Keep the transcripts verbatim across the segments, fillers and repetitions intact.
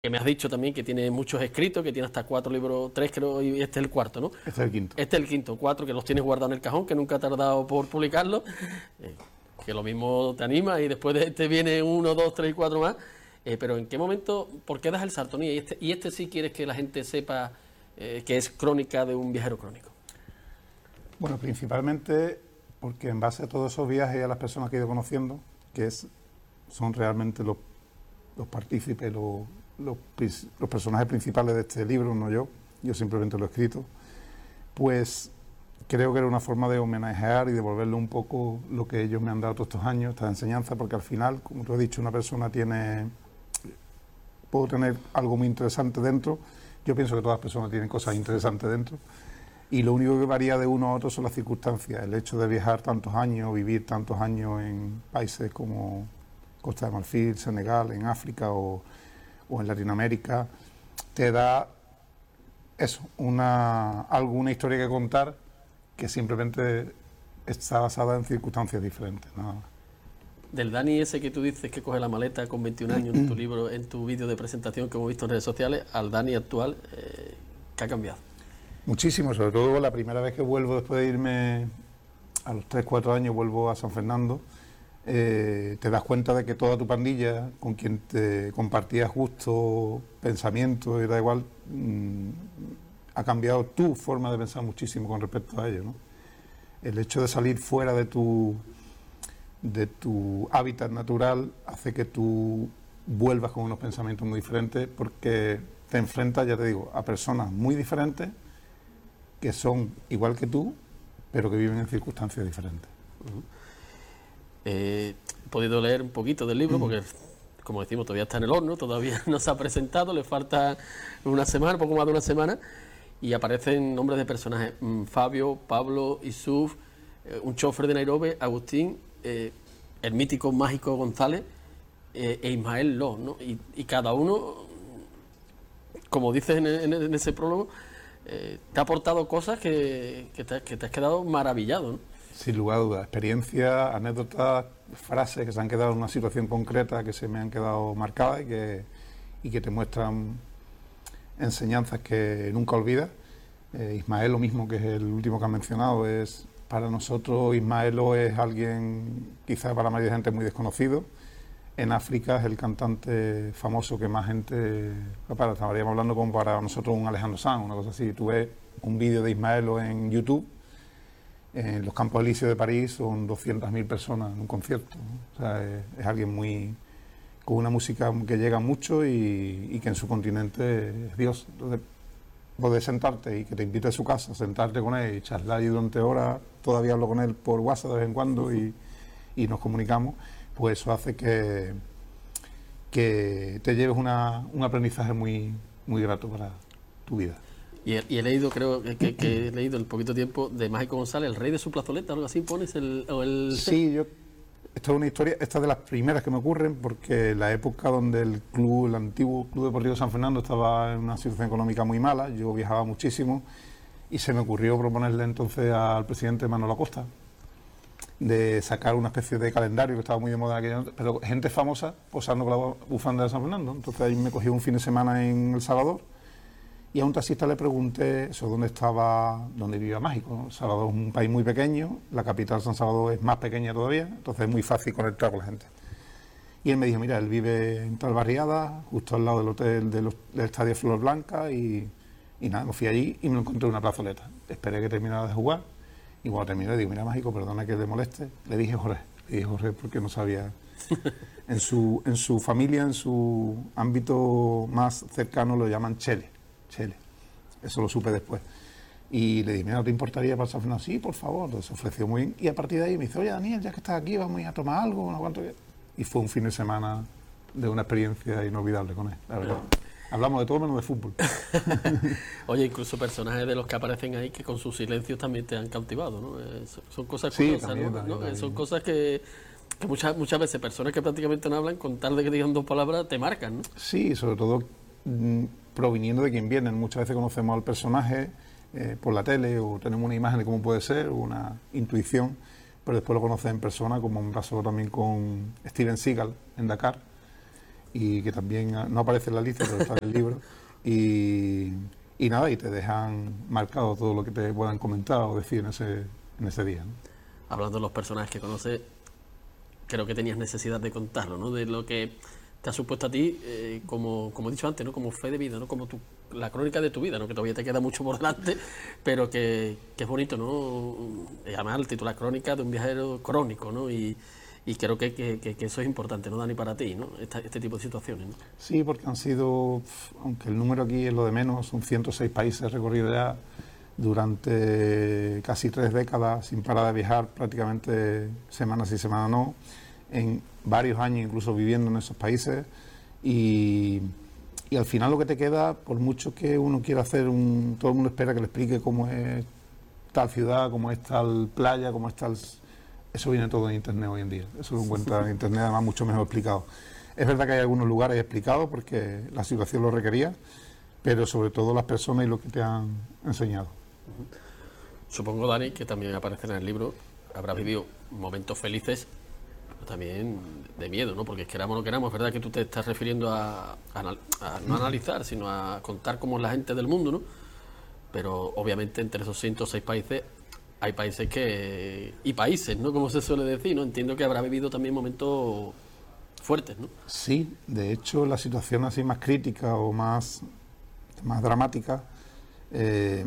Que me has dicho también que tiene muchos escritos, que tiene hasta cuatro libros, tres creo, y este es el cuarto, ¿no? Este es el quinto. Este es el quinto, cuatro que los tienes guardados en el cajón, que nunca ha tardado por publicarlos, eh, que lo mismo te anima y después de este viene uno, dos, tres y cuatro más. Eh, pero ¿en qué momento, por qué das el salto? Y este, y este sí quieres que la gente sepa eh, que es crónica de un viajero crónico. Bueno, principalmente porque en base a todos esos viajes y a las personas que he ido conociendo, que es, son realmente los, los partícipes, los, los, los personajes principales de este libro, no yo, yo simplemente lo he escrito, pues creo que era una forma de homenajear y devolverle un poco lo que ellos me han dado todos estos años, esta enseñanza, porque al final, como tú has dicho, una persona tiene, puedo tener algo muy interesante dentro, yo pienso que todas las personas tienen cosas interesantes dentro, y lo único que varía de uno a otro son las circunstancias, el hecho de viajar tantos años, vivir tantos años en países como Costa de Marfil, Senegal, en África o, o en Latinoamérica, te da eso, una, algo, una historia que contar que simplemente está basada en circunstancias diferentes, nada más. Del Dani ese que tú dices que coge la maleta con veintiún años en tu libro, en tu vídeo de presentación que hemos visto en redes sociales, al Dani actual, eh, ¿qué ha cambiado? Muchísimo, sobre todo la primera vez que vuelvo después de irme a los tres, cuatro años, vuelvo a San Fernando, eh, te das cuenta de que toda tu pandilla, con quien te compartías gustos, pensamientos, y da igual, mmm, ha cambiado tu forma de pensar muchísimo con respecto a ello, ¿no? El hecho de salir fuera de tu, de tu hábitat natural hace que tú vuelvas con unos pensamientos muy diferentes porque te enfrentas, ya te digo, a personas muy diferentes que son igual que tú, pero que viven en circunstancias diferentes. Uh-huh. eh, he podido leer un poquito del libro, uh-huh, porque, como decimos, todavía está en el horno, todavía no se ha presentado, le falta una semana, poco más de una semana, y aparecen nombres de personajes, mmm, Fabio, Pablo, Isuf, eh, un chofer de Nairobi, Agustín, eh, el mítico mágico González, eh, e Ismael Lo, ¿no? Y, y cada uno, como dices en, en, en ese prólogo, Eh, te ha aportado cosas que, que, te, que te has quedado maravillado, ¿no? Sin lugar a dudas, experiencias, anécdotas, frases que se han quedado en una situación concreta que se me han quedado marcadas y que, y que te muestran enseñanzas que nunca olvidas. Eh, Ismael, lo mismo, que es el último que han mencionado, es para nosotros Ismaelo es alguien, quizás para la mayoría de gente, muy desconocido. En África es el cantante famoso que más gente, para, estaríamos hablando como para nosotros un Alejandro Sanz, una cosa así. Tú ves un vídeo de Ismaelo en YouTube, en los Campos Elíseos de París son doscientas mil personas en un concierto, ¿no? O sea, es, es alguien muy, con una música que llega mucho y, y que en su continente es Dios. Entonces, poder sentarte y que te invite a su casa, sentarte con él y charlar allí durante horas, todavía hablo con él por WhatsApp de vez en cuando y, y nos comunicamos, pues eso hace que, que te lleves una, un aprendizaje muy, muy grato para tu vida. Y he, y he leído, creo que, que, que he leído en poquito tiempo, de Mágico González, el rey de su plazoleta, algo así, pones el... O el... Sí, yo, esto es una historia, esta es de las primeras que me ocurren, porque la época donde el club, el antiguo Club Deportivo San Fernando estaba en una situación económica muy mala, yo viajaba muchísimo, y se me ocurrió proponerle entonces al presidente Manolo Acosta de sacar una especie de calendario que estaba muy de moda en aquella, pero gente famosa posando con la bufanda de San Fernando. Entonces ahí me cogí un fin de semana en El Salvador y a un taxista le pregunté eso, dónde estaba, dónde vivía Mágico, ¿no? El Salvador es un país muy pequeño, la capital San Salvador es más pequeña todavía, entonces es muy fácil conectar con la gente. Y él me dijo, mira, él vive en tal barriada, justo al lado del hotel de los, del Estadio Flor Blanca, y, y nada, me fui allí y me encontré una plazoleta. Esperé que terminara de jugar. Y cuando terminé, le digo, mira, Mágico, perdona que le moleste. Le dije Jorge, le dije Jorge porque no sabía. En su, en su familia, en su ámbito más cercano, lo llaman Chele. Chele. Eso lo supe después. Y le dije, mira, ¿no te importaría pasar? No, sí, por favor. Entonces se ofreció muy bien. Y a partir de ahí me dice, oye, Daniel, ya que estás aquí, vamos a ir a tomar algo. No cuánto. Y fue un fin de semana de una experiencia inolvidable con él, la verdad. Hablamos de todo menos de fútbol. Oye, incluso personajes de los que aparecen ahí que con sus silencios también te han cautivado, ¿no? Eh, son, son cosas sí, curiosas, también, ¿no? también, ¿no? también. Son cosas que, que muchas muchas veces personas que prácticamente no hablan, con tal de que digan dos palabras, te marcan, ¿no? Sí, sobre todo mmm, proviniendo de quien vienen. Muchas veces conocemos al personaje eh, por la tele o tenemos una imagen de cómo puede ser, una intuición, pero después lo conoces en persona, como me pasó también con Steven Seagal en Dakar. y que también no aparece en la lista, pero está en el libro. Y, y nada, y te dejan marcado todo lo que te puedan comentar o decir en ese, en ese día, ¿no? Hablando de los personajes que conoces, creo que tenías necesidad de contarlo, ¿no? De lo que te ha supuesto a ti, eh, como, como he dicho antes, ¿no? Como fe de vida, ¿no? Como tu, la crónica de tu vida, ¿no? Que todavía te queda mucho por delante, pero que, que es bonito, ¿no? Y además el título, la crónica de un viajero crónico, ¿no? Y, y creo que, que, que, que eso es importante, ¿no, Dani, para ti, ¿no? Esta, este tipo de situaciones, ¿no? Sí, porque han sido, aunque el número aquí es lo de menos, son ciento seis países recorridos ya durante casi tres décadas, sin parar de viajar, prácticamente semanas sí, semanas no, en varios años incluso viviendo en esos países, y, y al final lo que te queda, por mucho que uno quiera hacer un... todo el mundo espera que le explique cómo es tal ciudad, cómo es tal playa, cómo es tal... Eso viene todo en internet hoy en día, eso lo encuentra en internet además mucho mejor explicado. Es verdad que hay algunos lugares explicados porque la situación lo requería, pero sobre todo las personas y lo que te han enseñado. Supongo, Dani, que también aparece en el libro, habrás vivido momentos felices, pero también de miedo, ¿no? Porque queramos o no queramos, es verdad que tú te estás refiriendo a, a, a no analizar, sino a contar cómo es la gente del mundo, ¿no? Pero obviamente entre esos ciento seis países hay países que... y países, ¿no? Como se suele decir, ¿no? Entiendo que habrá vivido también momentos fuertes, ¿no? Sí, de hecho la situación así más crítica o más, más dramática, eh,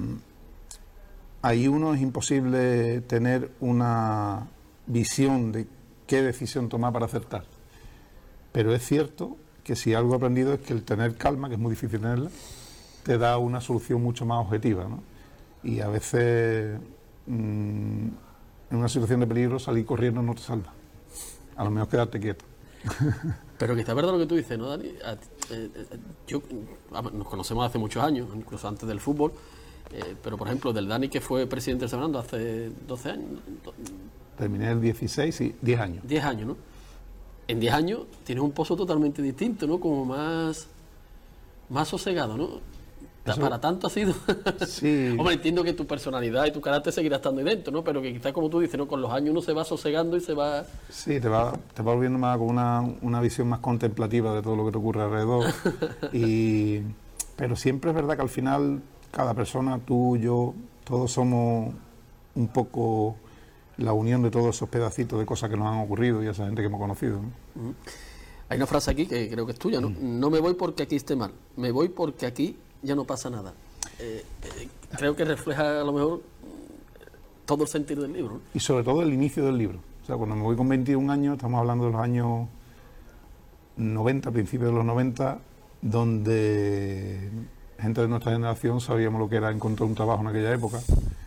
ahí uno es imposible tener una visión de qué decisión tomar para acertar. Pero es cierto que si algo he aprendido es que el tener calma, que es muy difícil tenerla, te da una solución mucho más objetiva, ¿no? Y a veces mmm, en una situación de peligro salir corriendo no te salva. A lo menos quedarte quieto. Pero quizá es verdad lo que tú dices, ¿no, Dani? A, eh, eh, yo, nos conocemos hace muchos años, incluso antes del fútbol, eh, pero por ejemplo del Dani que fue presidente del San Fernando hace doce años. Terminé el dieciséis y diez años. diez años, ¿no? En diez años tienes un pozo totalmente distinto, ¿no? Como más, más sosegado, ¿no? Eso, para tanto ha sido. Sí. Hombre, entiendo que tu personalidad y tu carácter seguirá estando ahí dentro, ¿no? Pero que quizás, como tú dices, ¿no? Con los años uno se va sosegando y se va... Sí, te va, te va volviendo más con una, una visión más contemplativa de todo lo que te ocurre alrededor. y, pero siempre es verdad que al final cada persona, tú, yo, todos somos un poco la unión de todos esos pedacitos de cosas que nos han ocurrido y a esa gente que hemos conocido, ¿no? Uh-huh. Hay una frase aquí que creo que es tuya, ¿no? Mm. No me voy porque aquí esté mal, me voy porque aquí ya no pasa nada. Eh, eh, creo que refleja a lo mejor todo el sentido del libro, ¿no? Y sobre todo el inicio del libro. O sea, cuando me voy con veintiún años, estamos hablando de los años noventa, principios de los noventa, donde gente de nuestra generación sabíamos lo que era encontrar un trabajo en aquella época.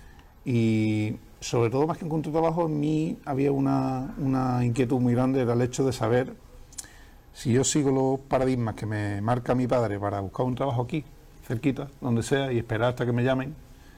Y sobre todo, más que encontrar trabajo, en mí había una, una inquietud muy grande, era el hecho de saber si yo sigo los paradigmas que me marca mi padre para buscar un trabajo aquí, cerquita, donde sea, y esperar hasta que me llamen,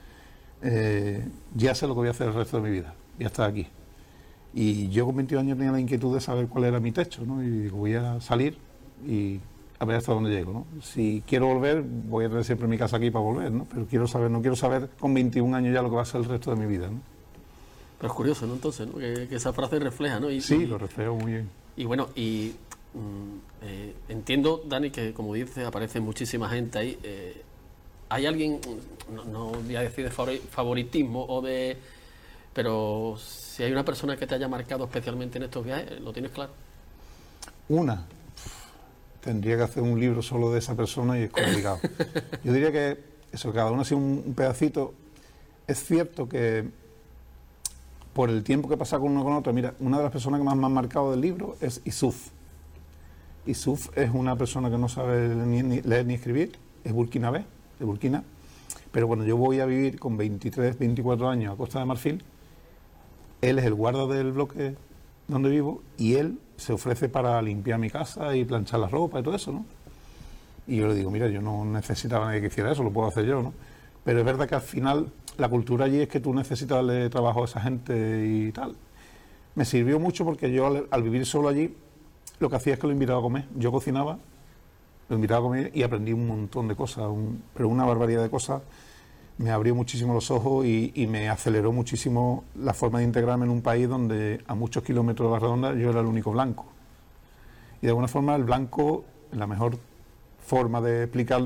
eh, ya sé lo que voy a hacer el resto de mi vida, ya está aquí. Y yo con veintidós años tenía la inquietud de saber cuál era mi techo, ¿no? Y digo, voy a salir y a ver hasta dónde llego, ¿no? Si quiero volver, voy a tener siempre mi casa aquí para volver, ¿no? Pero quiero saber, no quiero saber con veintiún años ya lo que va a ser el resto de mi vida, ¿no? Pero es curioso, ¿no? Entonces, ¿no? Que, que esa frase refleja, ¿no? Y, sí, y, lo reflejo muy bien. Y bueno, y mm, eh, entiendo, Dani, que como dices, aparece muchísima gente ahí. Eh, ¿Hay alguien, no, no voy a decir de favoritismo o de... pero si hay una persona que te haya marcado especialmente en estos viajes, ¿lo tienes claro? Una. Tendría que hacer un libro solo de esa persona y es complicado. Yo diría que eso, cada uno ha sido un, un pedacito. Es cierto que por el tiempo que pasa con uno con otro, mira, una de las personas que más me han marcado del libro es Isuf. Isuf es una persona que no sabe ni, ni leer ni escribir, es burkinabé, de Burkina, pero cuando yo voy a vivir con veintitrés, veinticuatro años a Costa de Marfil, él es el guarda del bloque donde vivo y él se ofrece para limpiar mi casa y planchar la ropa y todo eso, ¿no? Y yo le digo, mira, yo no necesitaba a nadie que hiciera eso, lo puedo hacer yo, ¿no? Pero es verdad que al final la cultura allí es que tú necesitas darle trabajo a esa gente y tal. Me sirvió mucho porque yo al, al vivir solo allí, lo que hacía es que lo invitaba a comer. Yo cocinaba, lo invitaba a comer y aprendí un montón de cosas, un, pero una barbaridad de cosas. Me abrió muchísimo los ojos y, y me aceleró muchísimo la forma de integrarme en un país donde a muchos kilómetros de la redonda yo era el único blanco. Y de alguna forma el blanco la mejor forma de explicarlo